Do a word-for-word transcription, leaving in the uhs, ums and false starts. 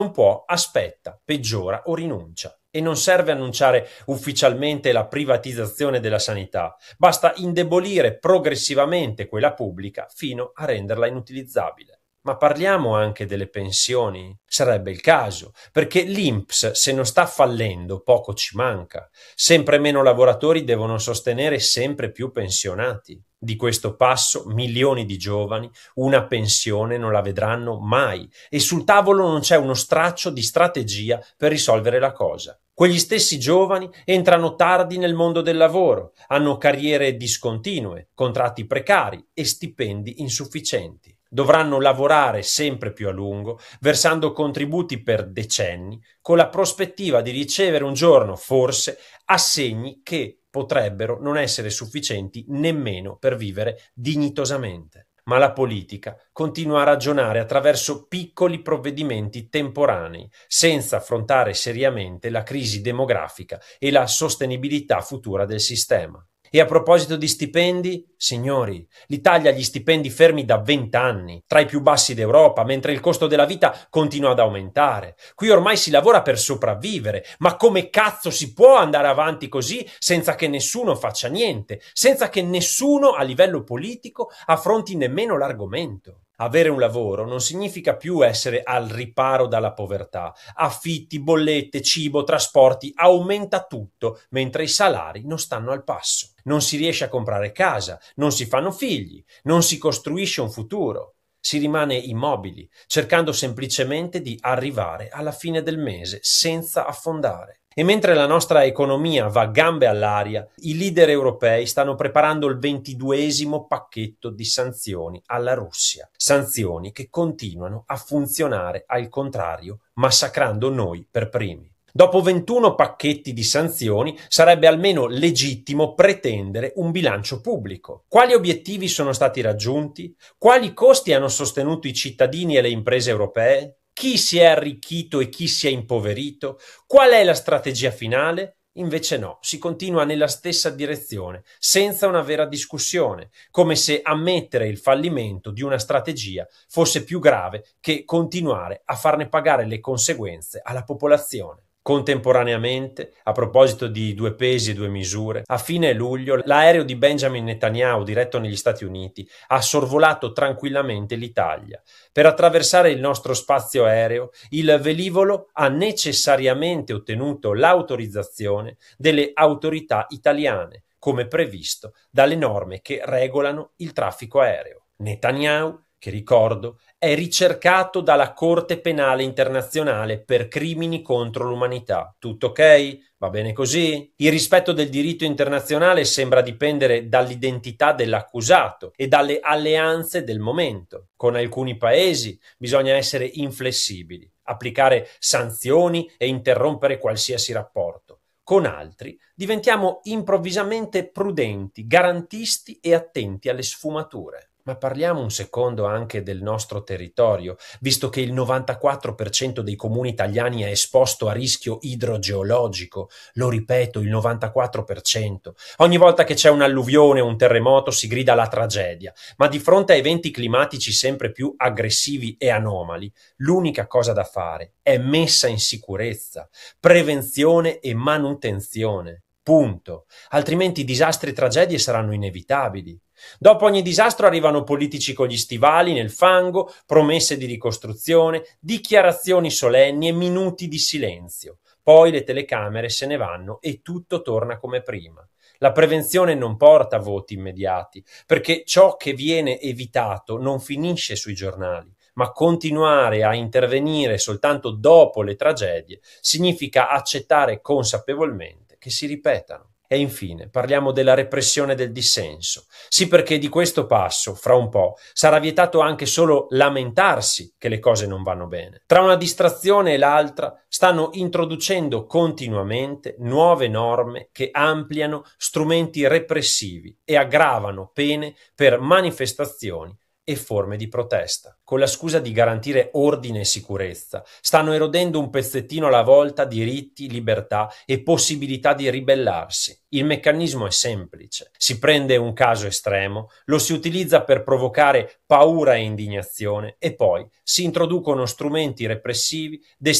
non può, aspetta, peggiora o rinuncia. E non serve annunciare ufficialmente la privatizzazione della sanità, basta indebolire progressivamente quella pubblica fino a renderla inutilizzabile. Ma parliamo anche delle pensioni? Sarebbe il caso, perché l'I N P S, se non sta fallendo, poco ci manca. Sempre meno lavoratori devono sostenere sempre più pensionati. Di questo passo, milioni di giovani una pensione non la vedranno mai e sul tavolo non c'è uno straccio di strategia per risolvere la cosa. Quegli stessi giovani entrano tardi nel mondo del lavoro, hanno carriere discontinue, contratti precari e stipendi insufficienti. Dovranno lavorare sempre più a lungo, versando contributi per decenni, con la prospettiva di ricevere un giorno, forse, assegni che potrebbero non essere sufficienti nemmeno per vivere dignitosamente. Ma la politica continua a ragionare attraverso piccoli provvedimenti temporanei, senza affrontare seriamente la crisi demografica e la sostenibilità futura del sistema. E a proposito di stipendi, signori, l'Italia ha gli stipendi fermi da vent'anni, tra i più bassi d'Europa, mentre il costo della vita continua ad aumentare. Qui ormai si lavora per sopravvivere, ma come cazzo si può andare avanti così senza che nessuno faccia niente, senza che nessuno a livello politico affronti nemmeno l'argomento? Avere un lavoro non significa più essere al riparo dalla povertà. Affitti, bollette, cibo, trasporti, aumenta tutto, mentre i salari non stanno al passo. Non si riesce a comprare casa, non si fanno figli, non si costruisce un futuro. Si rimane immobili, cercando semplicemente di arrivare alla fine del mese senza affondare. E mentre la nostra economia va gambe all'aria, i leader europei stanno preparando il ventiduesimo pacchetto di sanzioni alla Russia. Sanzioni che continuano a funzionare al contrario, massacrando noi per primi. Dopo ventuno pacchetti di sanzioni sarebbe almeno legittimo pretendere un bilancio pubblico. Quali obiettivi sono stati raggiunti? Quali costi hanno sostenuto i cittadini e le imprese europee? Chi si è arricchito e chi si è impoverito? Qual è la strategia finale? Invece no, si continua nella stessa direzione, senza una vera discussione, come se ammettere il fallimento di una strategia fosse più grave che continuare a farne pagare le conseguenze alla popolazione. Contemporaneamente, a proposito di due pesi e due misure, a fine luglio l'aereo di Benjamin Netanyahu diretto negli Stati Uniti ha sorvolato tranquillamente l'Italia. Per attraversare il nostro spazio aereo, il velivolo ha necessariamente ottenuto l'autorizzazione delle autorità italiane, come previsto dalle norme che regolano il traffico aereo. Netanyahu, che ricordo, è ricercato dalla Corte Penale Internazionale per crimini contro l'umanità. Tutto ok? Va bene così? Il rispetto del diritto internazionale sembra dipendere dall'identità dell'accusato e dalle alleanze del momento. Con alcuni paesi bisogna essere inflessibili, applicare sanzioni e interrompere qualsiasi rapporto. Con altri diventiamo improvvisamente prudenti, garantisti e attenti alle sfumature. Ma parliamo un secondo anche del nostro territorio, visto che il novantaquattro per cento dei comuni italiani è esposto a rischio idrogeologico. Lo ripeto, il novantaquattro per cento. Ogni volta che c'è un'alluvione o un terremoto si grida alla tragedia, ma di fronte a eventi climatici sempre più aggressivi e anomali, l'unica cosa da fare è messa in sicurezza, prevenzione e manutenzione. Punto. Altrimenti disastri e tragedie saranno inevitabili. Dopo ogni disastro arrivano politici con gli stivali nel fango, promesse di ricostruzione, dichiarazioni solenni e minuti di silenzio. Poi le telecamere se ne vanno e tutto torna come prima. La prevenzione non porta voti immediati, perché ciò che viene evitato non finisce sui giornali, ma continuare a intervenire soltanto dopo le tragedie significa accettare consapevolmente che si ripetano. E infine parliamo della repressione del dissenso. Sì, perché di questo passo, fra un po', sarà vietato anche solo lamentarsi che le cose non vanno bene. Tra una distrazione e l'altra stanno introducendo continuamente nuove norme che ampliano strumenti repressivi e aggravano pene per manifestazioni e forme di protesta. Con la scusa di garantire ordine e sicurezza, stanno erodendo un pezzettino alla volta diritti, libertà e possibilità di ribellarsi. Il meccanismo è semplice. Si prende un caso estremo, lo si utilizza per provocare paura e indignazione e poi si introducono strumenti repressivi destinati